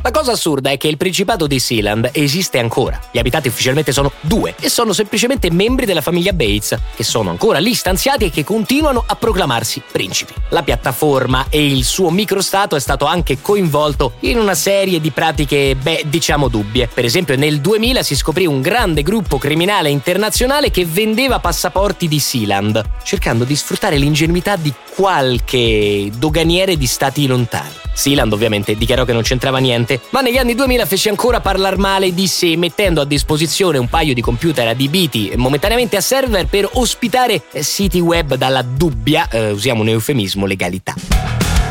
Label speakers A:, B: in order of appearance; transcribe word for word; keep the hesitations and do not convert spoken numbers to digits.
A: La cosa assurda è che il Principato di Sealand esiste ancora. Gli abitanti ufficialmente sono due e sono semplicemente membri della famiglia Bates, che sono ancora lì stanziati e che continuano a proclamarsi principi. La piattaforma e il suo microstato è stato anche coinvolto in una serie di pratiche, beh, diciamo dubbie. Per esempio, nel duemila si scoprì un grande gruppo criminale internazionale che vendeva passaporti di Sealand, cercando di sfruttare l'ingenuità di qualche doganiere di stati lontani. Sealand ovviamente dichiarò che non c'entrava niente, ma negli anni duemila fece ancora parlar male di sé, mettendo a disposizione un paio di computer adibiti momentaneamente a server per ospitare siti web dalla dubbia, eh, usiamo un eufemismo, legalità.